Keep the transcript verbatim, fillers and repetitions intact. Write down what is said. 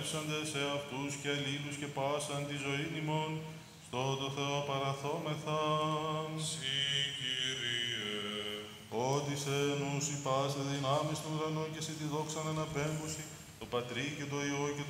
πορεύσαντες σε αυτούς και αλλήλους και πάσαν τη ζωή ημών, στο το Θεό παραθόμεθα. Συ, Κύριε, Ότι σε νους υπάστε δυνάμεις των ουρανών και σε τη δόξαν αναπέμπωση, το Πατρί και το Υιό και το